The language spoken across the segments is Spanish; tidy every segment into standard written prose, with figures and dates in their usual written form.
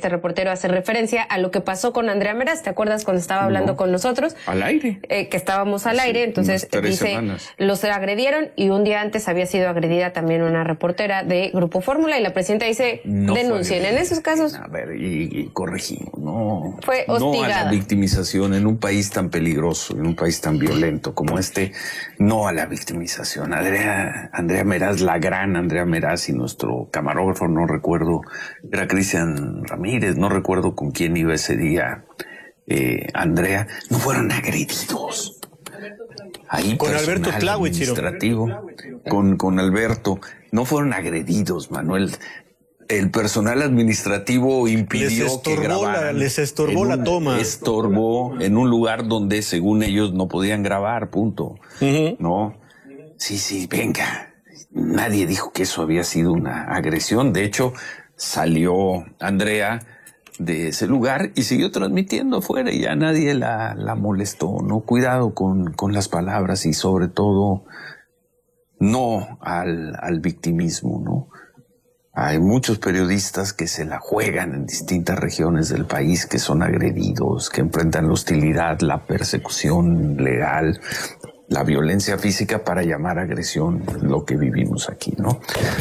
este reportero hace referencia a lo que pasó con Andrea Meraz. ¿Te acuerdas cuando estaba hablando con nosotros? Al aire. Que estábamos al aire. Entonces dice, semanas. Los agredieron y un día antes había sido agredida también una reportera de Grupo Fórmula y la presidenta dice, denuncien. En esos casos... A ver, y corregimos, no. Fue hostigada. No a la victimización en un país tan peligroso, en un país tan violento como este, no a la victimización. Andrea Meraz, la gran Andrea Meraz, y nuestro camarógrafo, no recuerdo, era Cristian Ramírez, no recuerdo con quién iba ese día, Andrea, no fueron agredidos. Ahí con Alberto Tláhuac, administrativo, con Alberto, no fueron agredidos, Manuel. El personal administrativo impidió que grabaran. Les estorbó la toma. Estorbó en un lugar donde, según ellos, no podían grabar, punto. No. Sí, venga. Nadie dijo que eso había sido una agresión. De hecho, salió Andrea de ese lugar y siguió transmitiendo afuera y ya nadie la molestó, ¿no? Cuidado con las palabras y sobre todo no al victimismo, ¿no? Hay muchos periodistas que se la juegan en distintas regiones del país, que son agredidos, que enfrentan la hostilidad, la persecución legal, la violencia física para llamar agresión lo que vivimos aquí, ¿no?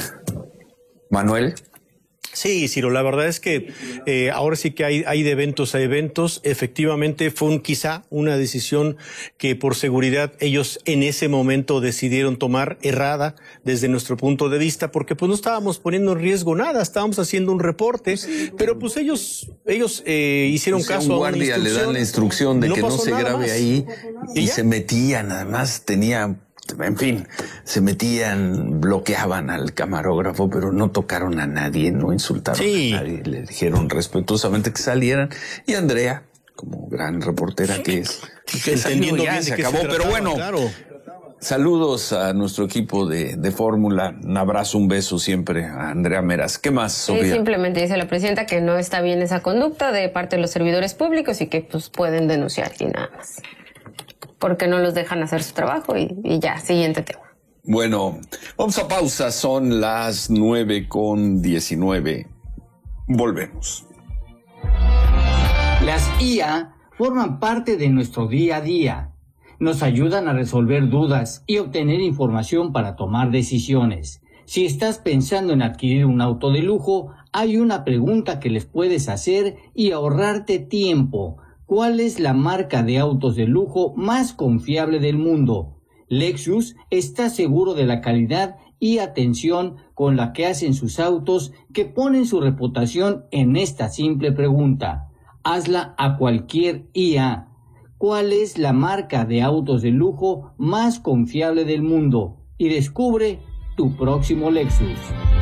Manuel. Sí, Ciro, la verdad es que ahora sí que hay de eventos a eventos. Efectivamente fue quizá una decisión que por seguridad ellos en ese momento decidieron tomar, errada desde nuestro punto de vista, porque pues no estábamos poniendo en riesgo nada, estábamos haciendo un reporte, pero pues ellos hicieron caso a una guardia le dan la instrucción de que no se grabe ahí y se metían, además en fin, se metían, bloqueaban al camarógrafo, pero no tocaron a nadie, no insultaron a nadie, le dijeron respetuosamente que salieran. Y Andrea, como gran reportera que es, entendiendo ya bien se de qué acabó, se trataba, pero bueno, claro. Saludos a nuestro equipo de Fórmula, un abrazo, un beso siempre a Andrea Meraz. ¿Qué más, Sofía? Sí, simplemente dice la presidenta que no está bien esa conducta de parte de los servidores públicos y que pues pueden denunciar y nada más. Porque no los dejan hacer su trabajo y ya, siguiente tema. Bueno, vamos a pausa, son las 9:19. Volvemos. Las IA forman parte de nuestro día a día. Nos ayudan a resolver dudas y obtener información para tomar decisiones. Si estás pensando en adquirir un auto de lujo, hay una pregunta que les puedes hacer y ahorrarte tiempo. ¿Cuál es la marca de autos de lujo más confiable del mundo? Lexus está seguro de la calidad y atención con la que hacen sus autos, que ponen su reputación en esta simple pregunta. Hazla a cualquier IA. ¿Cuál es la marca de autos de lujo más confiable del mundo? Y descubre tu próximo Lexus.